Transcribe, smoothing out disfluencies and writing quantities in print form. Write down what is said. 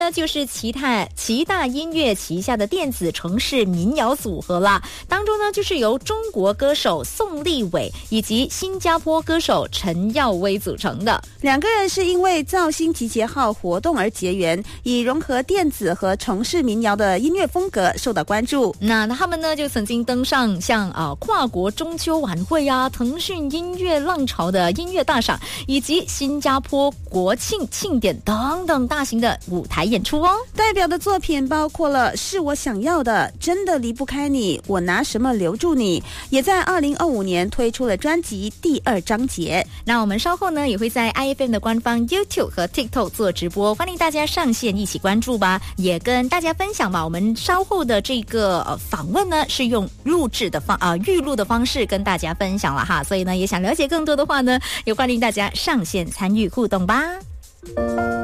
那就是奇大音乐旗下的电子城市民谣组合啦，当中呢就是由中国歌手宋立伟以及新加坡歌手陈耀威组成的。 两个人是因为造星集结号活动而结缘，以融合电子和城市民谣的音乐风格受到关注。 那他们呢就曾经登上像跨国中秋晚会啊、腾讯音乐浪潮的音乐大赏以及新加坡国庆庆典等等大型的舞台演出哦。 代表的作品包括了是我想要的、真的离不开你、我拿什么留住你，也在2025年推出了专辑第2章节。 那我们稍后呢也会在 IFM 的官方 YouTube 和 TikTok 做直播，欢迎大家上线一起关注吧，也跟大家分享吧。我们稍后的这个访问呢是用预录的方式跟大家分享了哈，所以呢也想了解更多的话呢，也欢迎大家上线参与互动吧。